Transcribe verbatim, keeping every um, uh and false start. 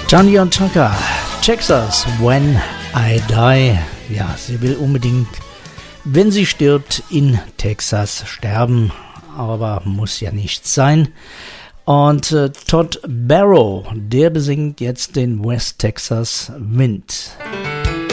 Tanya Tucker, Texas, When I Die. Ja, sie will unbedingt, wenn sie stirbt, in Texas sterben, aber muss ja nicht sein. Und äh, Todd Barrow, der besingt jetzt den West Texas Wind.